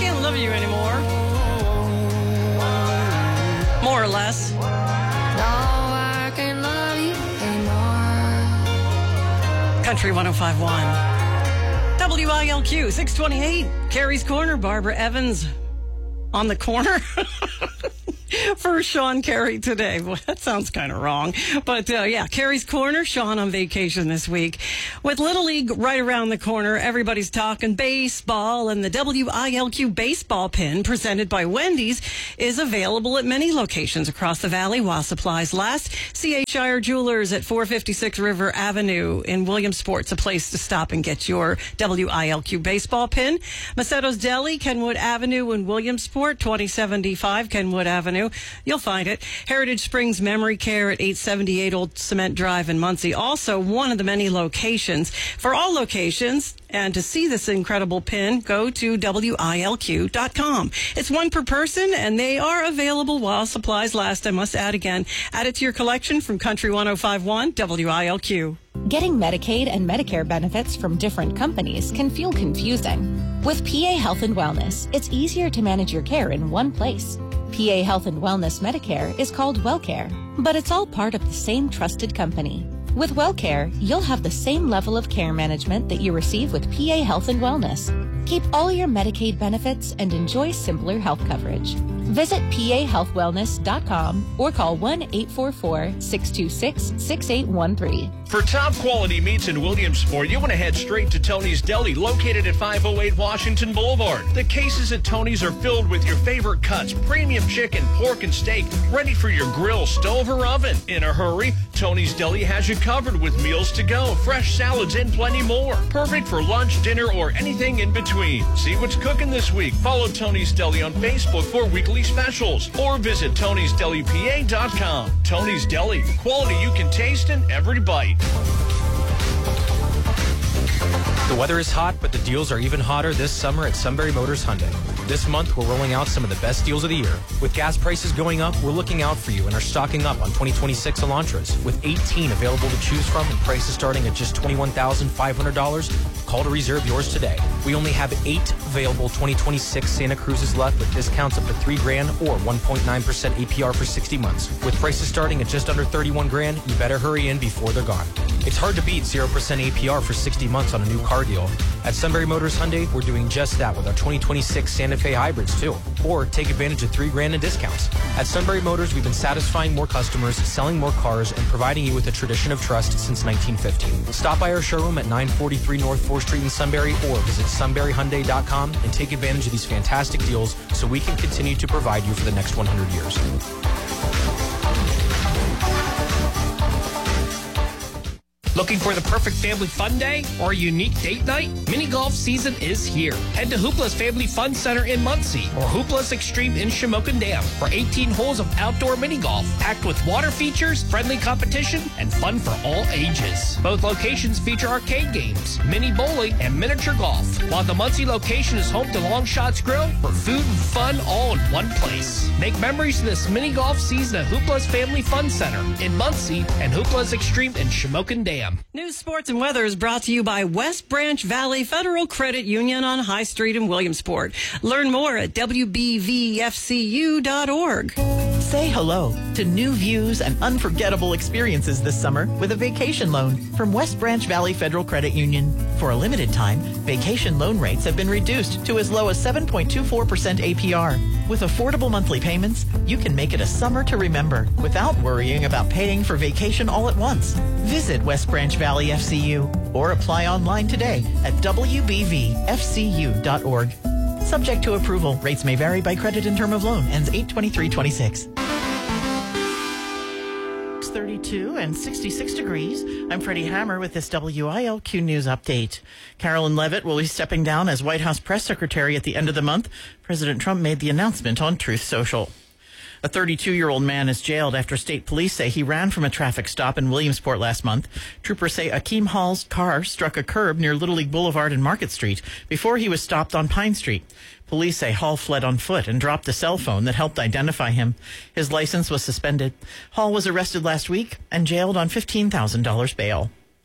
can't love you anymore. More or less. No, I can't love you anymore. Country 105.1. WILQ 628. Carrie's Corner. Barbara Evans on the corner. For Sean Carey today. Well, that sounds kind of wrong. But, yeah, Carrie's Corner. Sean on vacation this week. With Little League right around the corner, everybody's talking baseball, and the WILQ baseball pin presented by Wendy's is available at many locations across the valley while supplies last. C.A. Shire Jewelers at 456 River Avenue in Williamsport's a place to stop and get your WILQ baseball pin. Maceto's Deli, Kenwood Avenue in Williamsport, 2075 Kenwood Avenue. You'll find it. Heritage Springs Memory Care at 878 Old Cement Drive in Muncie. Also one of the many locations. For all locations, and to see this incredible pin, go to WILQ.com. It's one per person, and they are available while supplies last. I must add again. Add it to your collection from Country 105.1 WILQ. Getting Medicaid and Medicare benefits from different companies can feel confusing. With PA Health and Wellness, it's easier to manage your care in one place. PA Health and Wellness Medicare is called WellCare, but it's all part of the same trusted company. With WellCare, you'll have the same level of care management that you receive with PA Health and Wellness. Keep all your Medicaid benefits and enjoy simpler health coverage. Visit pahealthwellness.com or call 1-844-626-6813. For top quality meats in Williamsport, you want to head straight to Tony's Deli, located at 508 Washington Boulevard. The cases at Tony's are filled with your favorite cuts, premium chicken, pork, and steak, ready for your grill, stove, or oven. In a hurry, Tony's Deli has you covered with meals to go, fresh salads, and plenty more. Perfect for lunch, dinner, or anything in between. See what's cooking this week. Follow Tony's Deli on Facebook for weekly specials, or visit Tony'sDeliPA.com. Tony's Deli, quality you can taste in every bite. The weather is hot, but the deals are even hotter this summer at Sunbury Motors Hyundai. This month, we're rolling out some of the best deals of the year. With gas prices going up, we're looking out for you and are stocking up on 2026 Elantras. With 18 available to choose from and prices starting at just $21,500, call to reserve yours today. We only have 8 available 2026 Santa Cruzes left with discounts up to $3,000 or 1.9% APR for 60 months. With prices starting at just under $31,000, you better hurry in before they're gone. It's hard to beat 0% APR for 60 months on a new car deal. At Sunbury Motors Hyundai, we're doing just that with our 2026 Santa Fe hybrids too. Or take advantage of $3,000 in discounts. At Sunbury Motors, we've been satisfying more customers, selling more cars, and providing you with a tradition of trust since 1915. Stop by our showroom at 943 North 4th Street in Sunbury or visit sunburyhyundai.com and take advantage of these fantastic deals so we can continue to provide you for the next 100 years. Looking for the perfect family fun day or a unique date night? Mini golf season is here. Head to Hoopla's Family Fun Center in Muncie or Hoopla's Extreme in Shamokin Dam for 18 holes of outdoor mini golf, packed with water features, friendly competition, and fun for all ages. Both locations feature arcade games, mini bowling, and miniature golf, while the Muncie location is home to Long Shots Grill for food and fun all in one place. Make memories this mini golf season at Hoopla's Family Fun Center in Muncie and Hoopla's Extreme in Shamokin Dam. News, sports, and weather is brought to you by West Branch Valley Federal Credit Union on High Street in Williamsport. Learn more at WBVFCU.org. Say hello to new views and unforgettable experiences this summer with a vacation loan from West Branch Valley Federal Credit Union. For a limited time, vacation loan rates have been reduced to as low as 7.24% APR. With affordable monthly payments, you can make it a summer to remember without worrying about paying for vacation all at once. Visit West Branch Valley FCU or apply online today at WBVFCU.org. Subject to approval. Rates may vary by credit and term of loan. Ends 8/23/26. 32 and 66 degrees. I'm Freddie Hammer with this WILQ News Update. Carolyn Levitt will be stepping down as White House press secretary at the end of the month. President Trump made the announcement on Truth Social. A 32-year-old man is jailed after state police say he ran from a traffic stop in Williamsport last month. Troopers say Akeem Hall's car struck a curb near Little League Boulevard and Market Street before he was stopped on Pine Street. Police say Hall fled on foot and dropped a cell phone that helped identify him. His license was suspended. Hall was arrested last week and jailed on $15,000 bail.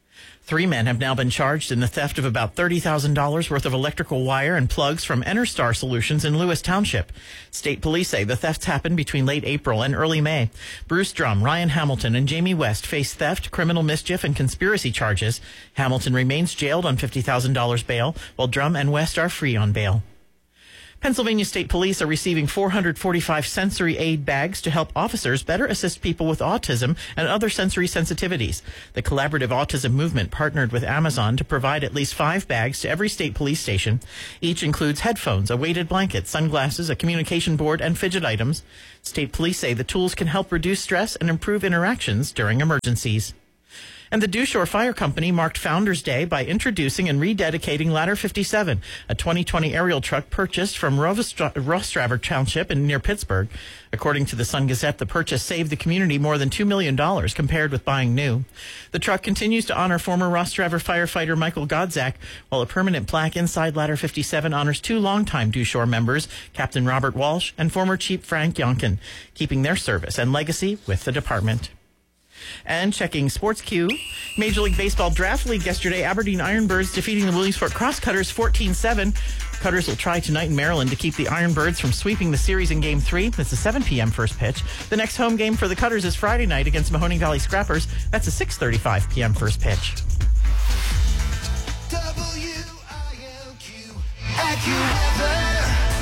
3 men have now been charged in the theft of about $30,000 worth of electrical wire and plugs from Enerstar Solutions in Lewis Township. State police say the thefts happened between late April and early May. Bruce Drum, Ryan Hamilton, and Jamie West face theft, criminal mischief, and conspiracy charges. Hamilton remains jailed on $50,000 bail, while Drum and West are free on bail. Pennsylvania State Police are receiving 445 sensory aid bags to help officers better assist people with autism and other sensory sensitivities. The Collaborative Autism Movement partnered with Amazon to provide at least 5 bags to every state police station. Each includes headphones, a weighted blanket, sunglasses, a communication board, and fidget items. State police say the tools can help reduce stress and improve interactions during emergencies. And the Dewshore Fire Company marked Founders Day by introducing and rededicating Ladder 57, a 2020 aerial truck purchased from Rostraver Township near Pittsburgh. According to the Sun Gazette, the purchase saved the community more than $2 million compared with buying new. The truck continues to honor former Rostraver firefighter Michael Godzak, while a permanent plaque inside Ladder 57 honors 2 longtime Dewshore members, Captain Robert Walsh and former Chief Frank Yonkin, keeping their service and legacy with the department. And checking Sports Q, Major League Baseball Draft League yesterday, Aberdeen Ironbirds defeating the Williamsport Crosscutters 14-7. Cutters will try tonight in Maryland to keep the Ironbirds from sweeping the series in Game 3. That's a 7 p.m. first pitch. The next home game for the Cutters is Friday night against Mahoning Valley Scrappers. That's a 6:35 p.m. first pitch. WILQ AccuWeather.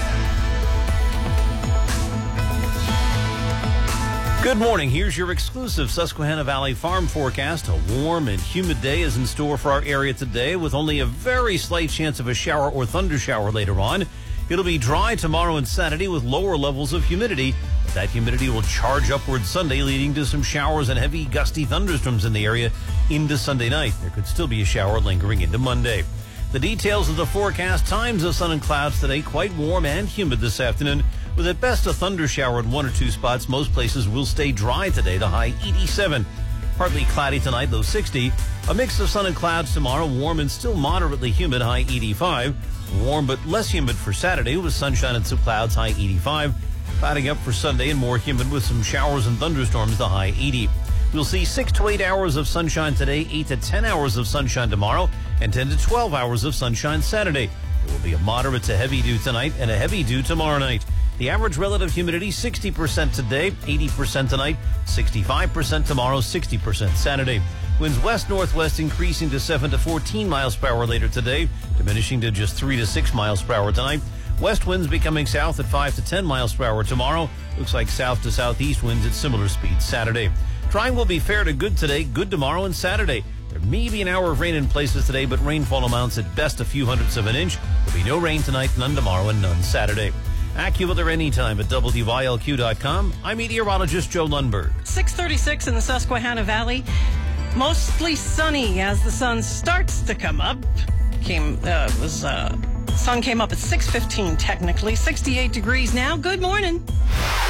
Good morning. Here's your exclusive Susquehanna Valley farm forecast. A warm and humid day is in store for our area today, with only a very slight chance of a shower or thunder shower later on. It'll be dry tomorrow and Saturday with lower levels of humidity. That humidity will charge upward Sunday, leading to some showers and heavy gusty thunderstorms in the area into Sunday night. There could still be a shower lingering into Monday. The details of the forecast: times of sun and clouds today, quite warm and humid this afternoon, with at best a thunder shower in 1 or 2 spots. Most places will stay dry today, the high 87. Partly cloudy tonight, low 60. A mix of sun and clouds tomorrow, warm and still moderately humid, high 85. Warm but less humid for Saturday with sunshine and some clouds, high 85. Clouding up for Sunday and more humid with some showers and thunderstorms, the high 80. We'll see 6 to 8 hours of sunshine today, 8 to 10 hours of sunshine tomorrow, and 10 to 12 hours of sunshine Saturday. There will be a moderate to heavy dew tonight and a heavy dew tomorrow night. The average relative humidity, 60% today, 80% tonight, 65% tomorrow, 60% Saturday. Winds west-northwest increasing to 7 to 14 miles per hour later today, diminishing to just 3 to 6 miles per hour tonight. West winds becoming south at 5 to 10 miles per hour tomorrow. Looks like south to southeast winds at similar speeds Saturday. Drying will be fair to good today, good tomorrow and Saturday. There may be an hour of rain in places today, but rainfall amounts at best a few hundredths of an inch. There'll be no rain tonight, none tomorrow, and none Saturday. AccuWeather anytime at WYLQ.com. I'm meteorologist Joe Lundberg. 6:36 in the Susquehanna Valley. Mostly sunny as the sun starts to come up. Sun came up at 6:15 technically. 68 degrees now. Good morning.